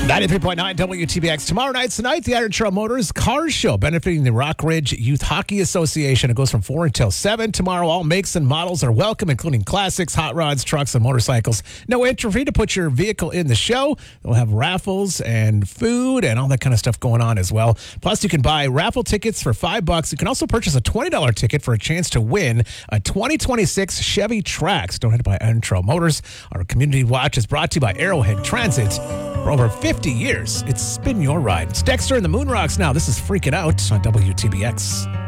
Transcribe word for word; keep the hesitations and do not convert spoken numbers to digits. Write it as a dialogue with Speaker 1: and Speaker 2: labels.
Speaker 1: ninety-three point nine W T B X. Tomorrow night, tonight, the Iron Trail Motors Car Show, benefiting the Rockridge Youth Hockey Association. It goes from four until seven. Tomorrow, all makes and models are welcome, including classics, hot rods, trucks, and motorcycles. No entry fee to put your vehicle in the show. They'll have raffles and food and all that kind of stuff going on as well. Plus, you can buy raffle tickets for five bucks. You can also purchase a twenty dollars ticket for a chance to win a twenty twenty-six Chevy Trax. Donated by Iron Trail Motors. Our community watch is brought to you by Arrowhead Transit. For over fifty years, it's Spin Your Ride. It's Dexter and the Moon Rocks now. This is Freak It Out on W T B X.